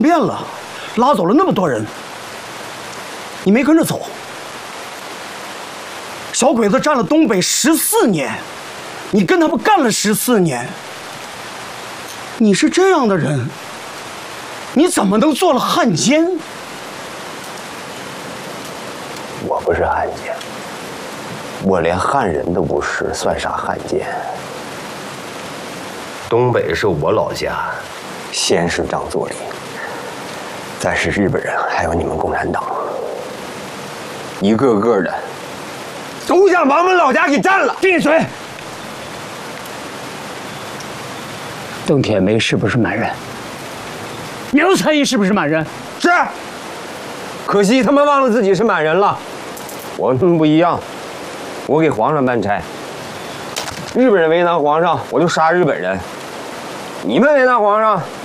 变了，拉走了那么多人，你没跟着走。小鬼子占了东北14年，你跟他们干了14年。你是这样的人，你怎么能做了汉奸？ 我不是汉奸，我连汉人都不是，算啥汉奸？东北是我老家，先是张作霖，再是日本人，还有你们共产党，一个个的都想把我们老家给占了。 闭嘴！ 邓铁梅是不是满人？苗才义是不是满人？ 是。可惜他们忘了自己是满人了。我跟他们不一样，我给皇上办差。日本人为难皇上，我就杀日本人；你们为难皇上，